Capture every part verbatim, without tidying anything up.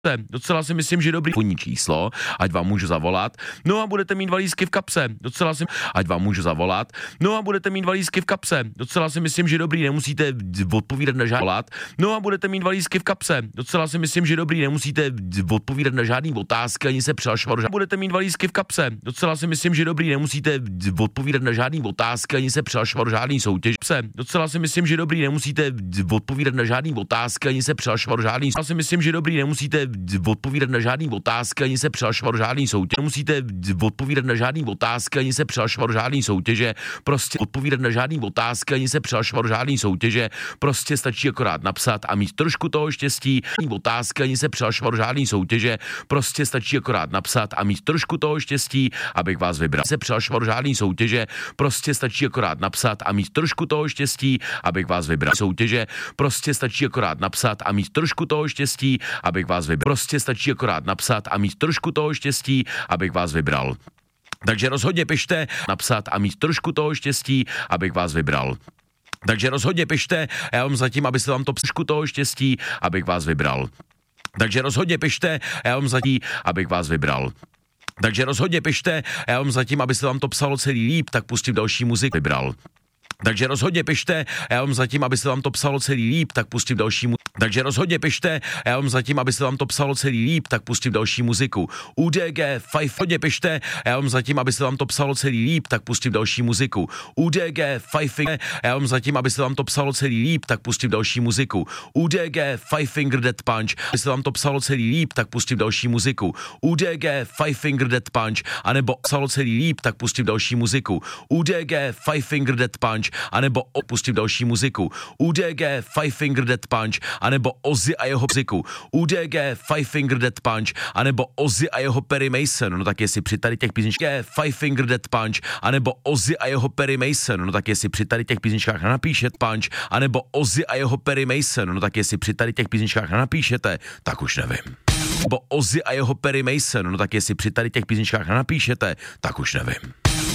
Docela si myslím, že dobrý telefonní číslo, ať vám můžu zavolat. No a budete mít valízky v kapse. Docela si, ať vám můžu zavolat. No a budete mít valízky v kapse. Docela si myslím, že dobrý, nemusíte odpovídat na žádný volat. No a budete mít valízky v kapse. Docela si myslím, že dobrý, nemusíte odpovídat na žádný otázky, ani se přihlašovat. Budete mít valízky v kapse. Docela si myslím, že dobrý, nemusíte odpovídat na žádný otázky, ani se přihlašovat žádný soutěž. Docela si myslím, že dobrý, nemusíte odpovídat na žádný otázky, ani se přihlašovat žádný. Docela si myslím, že dobrý, nemusíte odpovídat na žádný otázky, ani se přihlašovat žádný soutěž. Nemusíte odpovídat na žádný otázky, ani se přihlašovat žádný soutěže. Prostě odpovídat na žádný otázky, ani se přihlašovat žádný soutěže. Prostě stačí akorát napsat a mít trošku toho štěstí. Otázky, ani se přihlašovat žádný soutěže. Prostě stačí akorát napsat a mít trošku toho štěstí, abych vás vybral. Se přihlašovat žádný soutěže. Prostě stačí akorát napsat a mít trošku toho štěstí, abych vás vybral. Soutěže. Prostě stačí akorát napsat a mít trošku toho štěstí, abych vás vybral. Prostě stačí akorát napsat a mít trošku toho štěstí, abych vás vybral. Takže rozhodně pište, napsat a mít trošku toho štěstí, abych vás vybral. Takže rozhodně pište, já vám zatím, abyste vám to trošku toho štěstí, abych vás vybral. Takže rozhodně pište, já vám zatím, abych vás vybral. Takže rozhodně pište, já vám zatím, abyste vám to psalo celý líp, tak pustím další muziku. Vybral. Takže rozhodně pište, já vám zatím, abyste vám to psalo celý líp, tak pustím další muziku. Takže rozhodně pište, já vám zatím, abyste vám to psalo celý líp, tak pustím další muziku. U D G Five, hodně pište, já vám zatím, abyste vám to psalo celý líp, tak pustím další muziku. U D G Five, já vám zatím, abyste vám to psalo celý líp, tak pustím další muziku. U D G Five Finger Death Punch, abyste vám to psalo celý líp, tak pustím další muziku. U D G Five Finger Death Punch, anebo psalo celý líp, tak pustím další muziku. U D G Five Finger Death Punch, anebo opustím další muziku. U D G Five Finger Death Punch, anebo Ozzy a jeho muziku. U D G Five Finger Death Punch, anebo Ozzy a jeho Perry Mason. No tak jestli při tady těch písničkách Five Finger Death Punch, anebo Ozzy a jeho Perry Mason. No tak jestli při tady těch písničkách napíšete Punch, anebo Ozzy a jeho Perry Mason. No tak jestli při tady těch písničkách napíšete, tak už nevím. Nebo Ozzy a jeho Perry Mason. No tak jestli při tady těch písničkách napíšete, tak už nevím.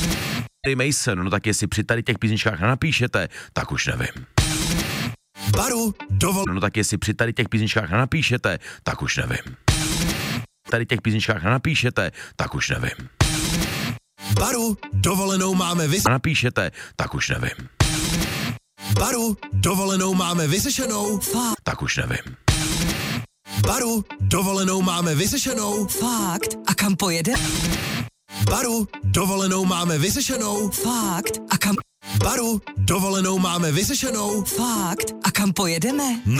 Mason, no tak jestli při tady těch písničkách napíšete, tak už nevím. Baru, dovol... No tak jestli při tady těch písničkách napíšete, tak už nevím. Tady těch písničkách napíšete, tak už nevím. Baru, dovolenou máme vys... Napíšete, tak už nevím. Baru, dovolenou máme vyřešenou. Fakt. Tak už nevím. Baru, dovolenou máme vyřešenou. Fakt. A kam pojede? Baru, dovolenou máme vyřešenou. Fakt. A kam... Baru, dovolenou máme vyřešenou. Fakt. A kam pojedeme?